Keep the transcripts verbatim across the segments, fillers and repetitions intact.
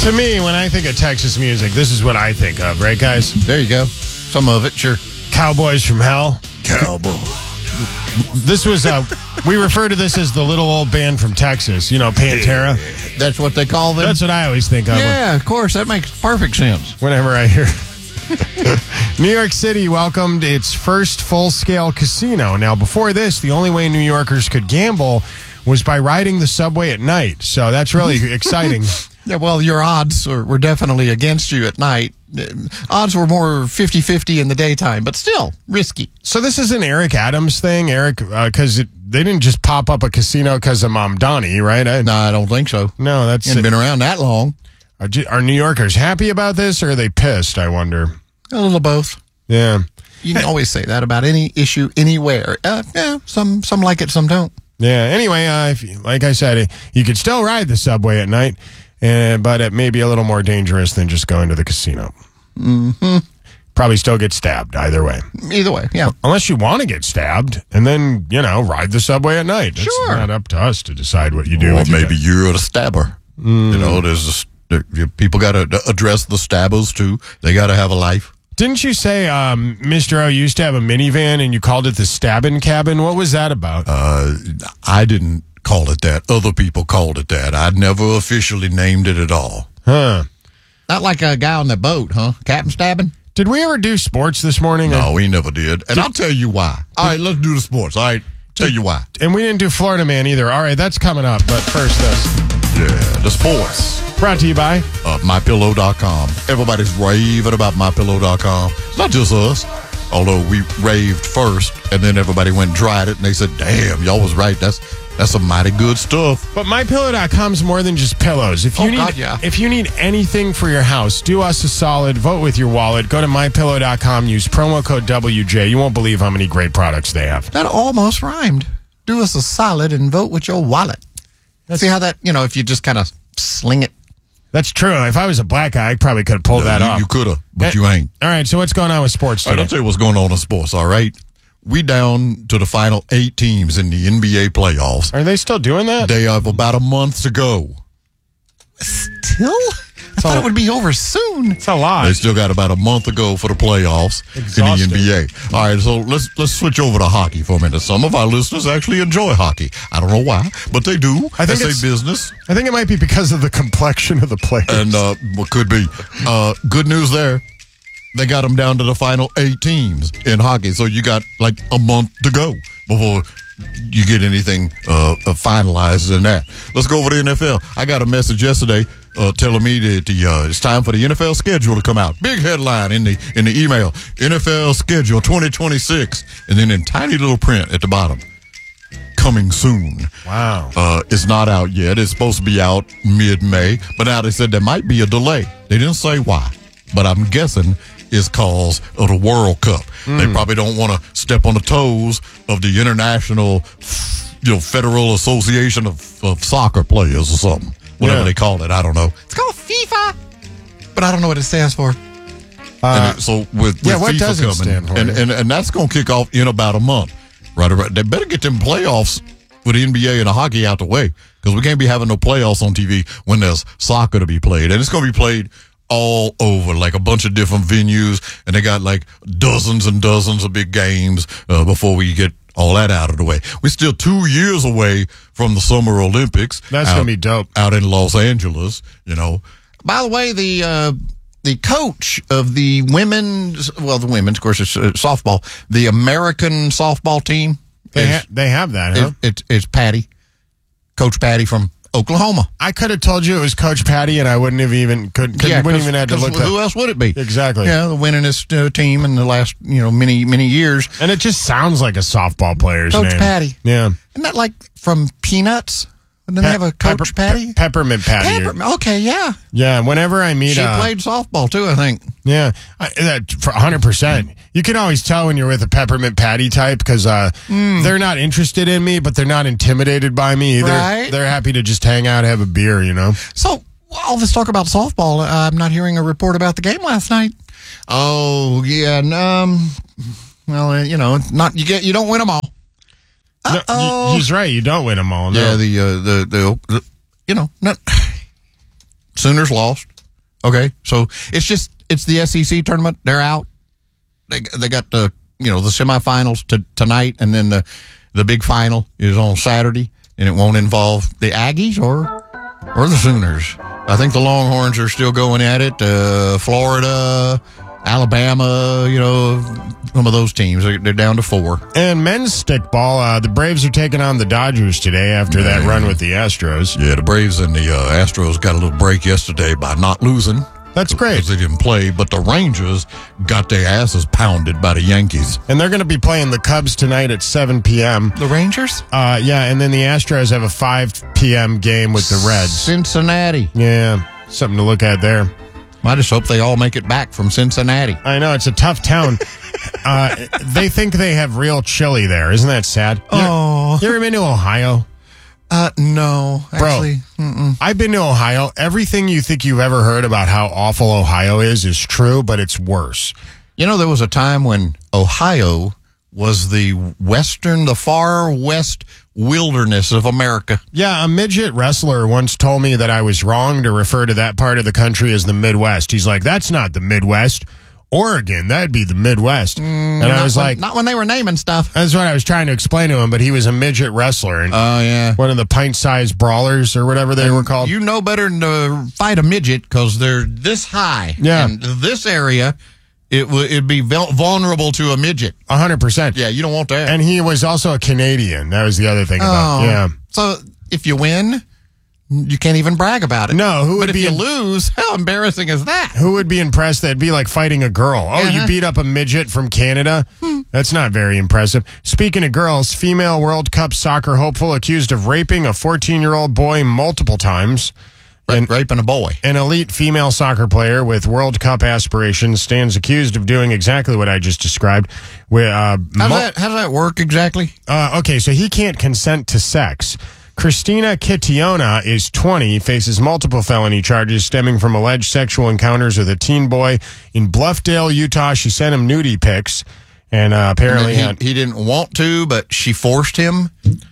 To me, when I think of Texas music, this is what I think of, right, guys? There you go. Some of it, sure. Cowboys from Hell. Cowboy. This was, uh, we refer to this as the little old band from Texas, you know, Pantera. That's what they call them? That's what I always think of. Yeah, of course. That makes perfect sense. Whenever I hear New York City welcomed its first full-scale casino. Now, before this, the only way New Yorkers could gamble was by riding the subway at night. So that's really exciting. Yeah, well, your odds were, were definitely against you at night. Uh, Odds were more fifty-fifty in the daytime, but still risky. So this is an Eric Adams thing, Eric, because uh, they didn't just pop up a casino because of Mom Donnie, right? I, No, I don't think so. no, that's Hasn't been around that long. Are, are New Yorkers happy about this, or are they pissed? I wonder. A little of both. Yeah, You can always say that about any issue anywhere. Uh, yeah, some some like it, some don't. yeah. Anyway, uh, if you, like I said, you could still ride the subway at night, uh, but it may be a little more dangerous than just going to the casino. Mm-hmm. Probably still get stabbed either way. Either way, yeah. Unless you want to get stabbed, and then, you know, ride the subway at night. It's Sure. not up to us to decide what you do. Or with your maybe day. you're the stabber. You know, there's a, st- people got to address the stabbers too. They got to have a life. Didn't you say um, Mister O used to have a minivan and you called it the Stabbin' Cabin? What was that about? Uh, I didn't call it that. Other people called it that. I never officially named it at all. Huh. Not like a guy on the boat, huh? Captain stabbing? Did we ever do sports this morning? No, we never did. And I'll tell you why. All right, let's do the sports. All right, tell you why. And we didn't do Florida Man either. All right, that's coming up. But first, this. Yeah, the sports. Brought to you by Uh, my pillow dot com. Everybody's raving about my pillow dot com. It's not just us. Although we raved first, and then everybody went and tried it, and they said, damn, y'all was right. That's that's some mighty good stuff. But my pillow dot com's more than just pillows. If you Oh, need God, yeah. if you need anything for your house, do us a solid. Vote with your wallet. Go to my pillow dot com. Use promo code W J. You won't believe how many great products they have. That almost rhymed. Do us a solid and vote with your wallet. See how that, you know, if you just kind of sling it. That's true. If I was a black guy, I probably could have pulled that you, off. You could have, but Eh, you ain't. All right, so what's going on with sports All right, today? I'll tell you what's going on in sports, all right? We down to the final eight teams in the N B A playoffs. Are they still doing that? They have about a month to go. Still? I thought it would be over soon. It's a lot. They still got about a month to go for the playoffs Exhausting. in the N B A. All right, so let's let's switch over to hockey for a minute. Some of our listeners actually enjoy hockey. I don't know why, but they do. I think That's it's- their business. I think it might be because of the complexion of the players. And uh, what could be. Uh, good news there. They got them down to the final eight teams in hockey. So you got like a month to go before you get anything uh, uh, finalized in that. Let's go over to the N F L. I got a message yesterday uh, telling me that the uh, it's time for the N F L schedule to come out. Big headline in the in the email. N F L schedule twenty twenty-six. And then in tiny little print at the bottom. Coming soon. Wow. Uh, it's not out yet. It's supposed to be out mid-May. But now they said there might be a delay. They didn't say why. But I'm guessing it's cause of the World Cup. Mm. They probably don't want to step on the toes of the International, you know, Federal Association of, of Soccer Players or something. Whatever Yeah. they call it. I don't know. It's called FIFA. But I don't know what it stands for. Uh, and it, so with, with yeah, what FIFA does it coming, stand for? and, and and that's going to kick off in about a month. Right, right. They better get them playoffs with the N B A and the hockey out the way, because we can't be having no playoffs on T V when there's soccer to be played, and it's going to be played all over, like a bunch of different venues, and they got like dozens and dozens of big games uh, before we get all that out of the way. We're still two years away from the Summer Olympics. That's out- gonna be dope. out in Los Angeles. You know. By the way, the uh, the coach of the women's, well, the women's, of course, it's uh, softball. The American softball team. they, is, ha- they have that, huh? is- it's it's Patty, Coach Patty from Oklahoma. I could have told you it was Coach Patty, and I wouldn't have even could, could wouldn't 'cause- even had to 'cause look Who that. else would it be? Exactly. Yeah, the winningest uh, team in the last you know many many years. And it just sounds like a softball player's Coach name. Patty. Yeah. Isn't that like from Peanuts? Didn't they have a Coach Pepper- Patty? Pe- Peppermint Patty. Pepper- okay, yeah. Yeah. Whenever I meet, She uh, played softball too, I think. yeah, I, that for one hundred percent. You can always tell when you're with a Peppermint Patty type because uh, they're not interested in me, but they're not intimidated by me either. Right. They're happy to just hang out, have a beer, you know. So, all this talk about softball, uh, I'm not hearing a report about the game last night. Oh, yeah, and, um, well, uh, you know, it's not you get you don't win them all. No, Uh-oh. y- he's right. You don't win them all. No. Yeah, the, uh, the the the you know, not Sooners lost. Okay, so it's just it's the S E C tournament. They're out. They they got the you know the semifinals to, tonight, and then the the big final is on Saturday, and it won't involve the Aggies or or the Sooners. I think the Longhorns are still going at it. Uh, Florida, Alabama, you know, some of those teams they're, they're down to four. And men's stickball, uh, the Braves are taking on the Dodgers today after that run with the Astros. Yeah, the Braves and the uh, Astros got a little break yesterday by not losing. That's great. Because they didn't play, but the Rangers got their asses pounded by the Yankees. And they're going to be playing the Cubs tonight at seven p.m. The Rangers? Uh, yeah, and then the Astros have a five p.m. game with the Reds. Cincinnati. Yeah, something to look at there. I just hope they all make it back from Cincinnati. I know, it's a tough town. uh, they think they have real chili there. Isn't that sad? Oh. You ever been to Ohio? Uh, no. Actually, Bro, mm-mm. I've been to Ohio. Everything you think you've ever heard about how awful Ohio is is true, but it's worse. You know, there was a time when Ohio was the western, the far west wilderness of America. Yeah, a midget wrestler once told me that I was wrong to refer to that part of the country as the Midwest. He's like, that's not the Midwest. Oregon, that'd be the Midwest. Mm, and I was when, like... Not when they were naming stuff. That's what I was trying to explain to him, but he was a midget wrestler. And Oh, yeah. one of the pint-sized brawlers or whatever they were called. You know better than to fight a midget because they're this high. Yeah. And this area, it would it'd be vul- vulnerable to a midget. one hundred percent. Yeah, you don't want that. And he was also a Canadian. That was the other thing about Oh. Yeah. So if you win, you can't even brag about it. No, who would But if be you in- lose, how embarrassing is that? Who would be impressed? That'd be like fighting a girl. Oh, you Uh-huh. beat up a midget from Canada? That's not very impressive. Speaking of girls, female World Cup soccer hopeful accused of raping a fourteen-year-old boy multiple times. And raping a boy. An elite female soccer player with World Cup aspirations stands accused of doing exactly what I just described. With, uh, How mul- does that, how does that work exactly? Uh, okay, so he can't consent to sex. Christina Kitiona is twenty, faces multiple felony charges stemming from alleged sexual encounters with a teen boy in Bluffdale, Utah. She sent him nudie pics, and uh, apparently he, had- he didn't want to, but she forced him.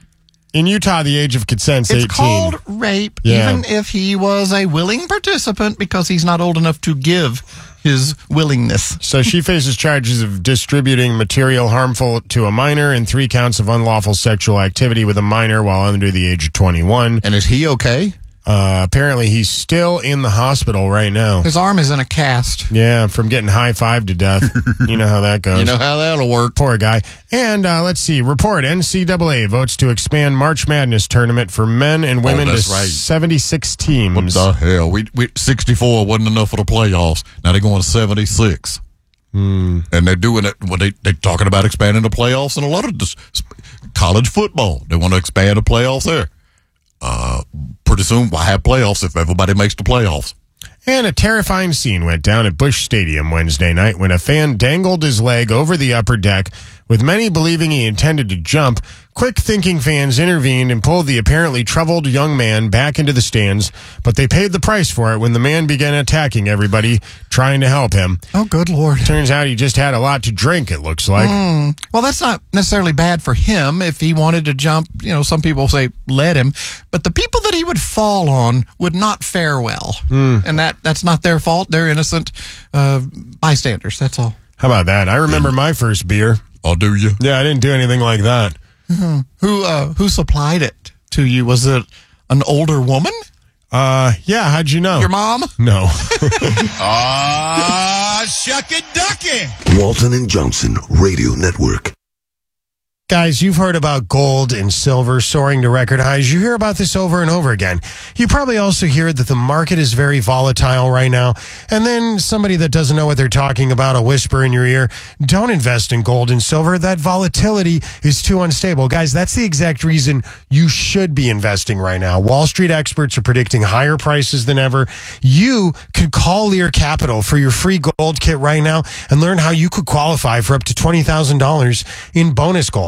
in Utah, the age of consent's It's eighteen. called rape, Yeah. even if he was a willing participant because he's not old enough to give his willingness. So she faces charges of distributing material harmful to a minor and three counts of unlawful sexual activity with a minor while under the age of twenty-one. And is he okay? Uh, apparently, he's still in the hospital right now. His arm is in a cast. Yeah, from getting high-fived to death. You know how that goes. You know how that'll work. Poor guy. And uh, let's see. Report, N C double A votes to expand March Madness tournament for men and women to that's right. seventy-six teams. What the hell? We, we sixty-four wasn't enough for the playoffs. Now they're going to seventy-six. Hmm. And they're doing it. Well, they, they're talking about expanding the playoffs in a lot of this, college football. They want to expand the playoffs there. Uh, pretty soon we'll have playoffs if everybody makes the playoffs. And a terrifying scene went down at Busch Stadium Wednesday night when a fan dangled his leg over the upper deck, with many believing he intended to jump. Quick-thinking fans intervened and pulled the apparently troubled young man back into the stands, but they paid the price for it when the man began attacking everybody trying to help him. Oh, good Lord. Turns out he just had a lot to drink, it looks like. Mm. Well, that's not necessarily bad for him. If he wanted to jump, you know, some people say let him, but the people that he would fall on would not fare well. Mm. And that that's not their fault. They're innocent uh, bystanders. That's all. How about that? I remember my first beer. Oh, do you? Yeah, I didn't do anything like that. Mm-hmm. Who uh, who supplied it to you? Was it an older woman? Uh, yeah, how'd you know? Your mom? No. Ah, shucky ducky. Walton and Johnson Radio Network. Guys, you've heard about gold and silver soaring to record highs. You hear about this over and over again. You probably also hear that the market is very volatile right now. And then somebody that doesn't know what they're talking about will whisper in your ear, don't invest in gold and silver. That volatility is too unstable. Guys, that's the exact reason you should be investing right now. Wall Street experts are predicting higher prices than ever. You could call Lear Capital for your free gold kit right now and learn how you could qualify for up to twenty thousand dollars in bonus gold.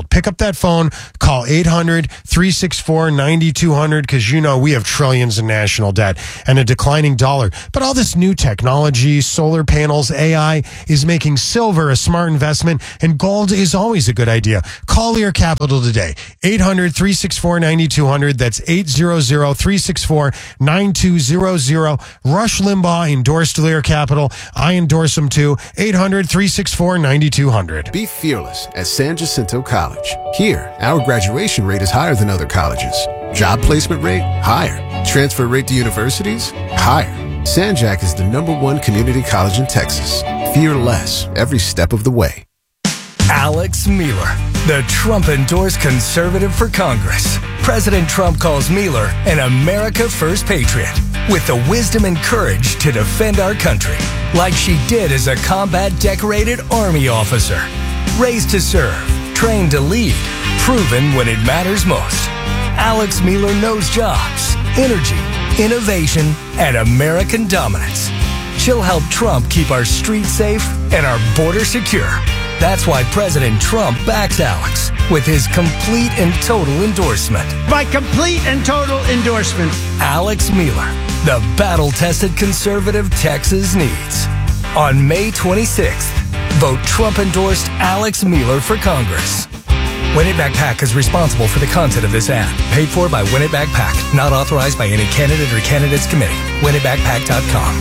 Pick up that phone, call eight hundred, three six four, nine two zero zero because you know we have trillions in national debt and a declining dollar. But all this new technology, solar panels, A I is making silver a smart investment, and gold is always a good idea. Call Lear Capital today. eight hundred, three six four, nine two zero zero. That's eight hundred, three six four, nine two zero zero. Rush Limbaugh endorsed Lear Capital. I endorse them too. eight hundred, three six four, nine two zero zero. Be fearless at San Jacinto College. Here, our graduation rate is higher than other colleges. Job placement rate? Higher. Transfer rate to universities? Higher. Sanjak is the number one community college in Texas. Fear less every step of the way. Alex Mueller, the Trump-endorsed conservative for Congress. President Trump calls Mueller an America First patriot with the wisdom and courage to defend our country, like she did as a combat-decorated Army officer. Raised to serve, trained to lead, proven when it matters most. Alex Mueller knows jobs, energy, innovation, and American dominance. She'll help Trump keep our streets safe and our border secure. That's why President Trump backs Alex with his complete and total endorsement. My complete and total endorsement. Alex Mueller, the battle-tested conservative Texas needs. On May twenty-sixth, vote Trump-endorsed Alex Mueller for Congress. Win It Back PAC is responsible for the content of this ad. Paid for by Win It Back PAC. Not authorized by any candidate or candidates committee. win it back pac dot com.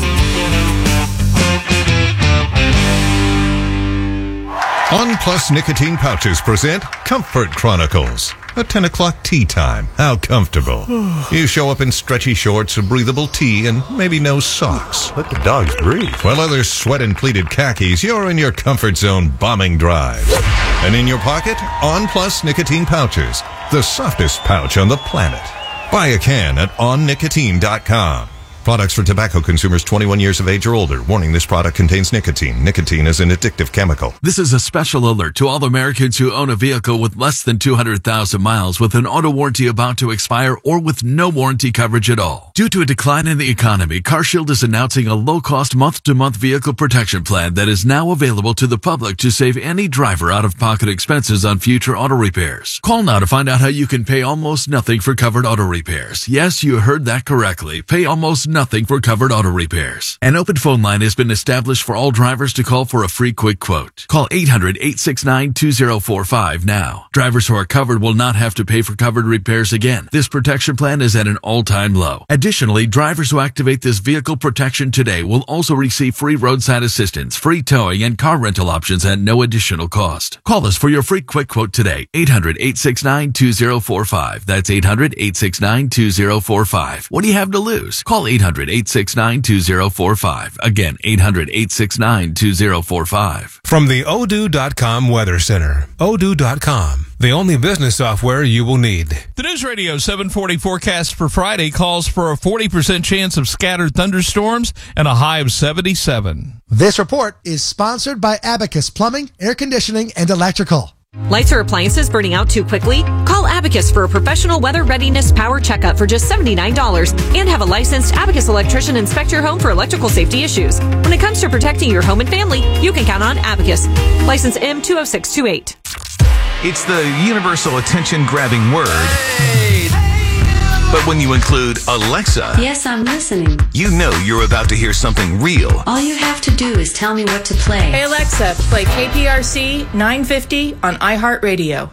On Plus Nicotine Pouches present Comfort Chronicles. A ten o'clock tea time. How comfortable. You show up in stretchy shorts, a breathable tee, and maybe no socks. Let the dogs breathe. While others sweat in pleated khakis, you're in your comfort zone bombing drives. And in your pocket, On Plus Nicotine Pouches. The softest pouch on the planet. Buy a can at on nicotine dot com. Products for tobacco consumers twenty-one years of age or older. Warning, this product contains nicotine. Nicotine is an addictive chemical. This is a special alert to all Americans who own a vehicle with less than two hundred thousand miles with an auto warranty about to expire or with no warranty coverage at all. Due to a decline in the economy, CarShield is announcing a low-cost month-to-month vehicle protection plan that is now available to the public to save any driver out-of-pocket expenses on future auto repairs. Call now to find out how you can pay almost nothing for covered auto repairs. Yes, you heard that correctly. Pay almost nothing for covered auto repairs. An open phone line has been established for all drivers to call for a free quick quote. Call eight hundred, eight six nine, two zero four five now. Drivers who are covered will not have to pay for covered repairs again. This protection plan is at an all-time low. Additionally, drivers who activate this vehicle protection today will also receive free roadside assistance, free towing, and car rental options at no additional cost. Call us for your free quick quote today. eight hundred, eight six nine, two zero four five. That's eight hundred, eight six nine, two zero four five. What do you have to lose? Call eight hundred, eight six nine, two zero four five. Again, eight hundred, eight six nine, two zero four five. From the odoo dot com Weather Center. odoo dot com, the only business software you will need. The News Radio seven forty forecast for Friday calls for a forty percent chance of scattered thunderstorms and a high of seventy-seven. This report is sponsored by Abacus Plumbing, Air Conditioning, and Electrical. Lights or appliances burning out too quickly? Call Abacus for a professional weather readiness power checkup for just seventy-nine dollars and have a licensed Abacus electrician inspect your home for electrical safety issues. When it comes to protecting your home and family, you can count on Abacus. License M two oh six two eight. It's the universal attention-grabbing word. Hey, hey, but when you include Alexa, yes, I'm listening, you know you're about to hear something real. All you have to do is tell me what to play. Hey, Alexa, play K P R C nine fifty on iHeartRadio.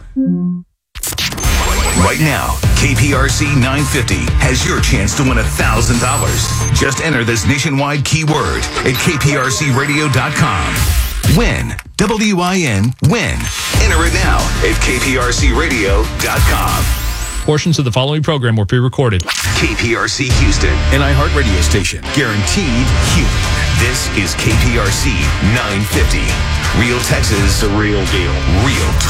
Right now, K P R C nine fifty has your chance to win one thousand dollars. Just enter this nationwide keyword at K P R C radio dot com. Win. W I N. Win. Enter it now at K P R C radio dot com. Portions of the following program were pre-recorded. K P R C Houston, an iHeart radio station. Guaranteed human. This is K P R C nine fifty. Real Texas, the real deal. Real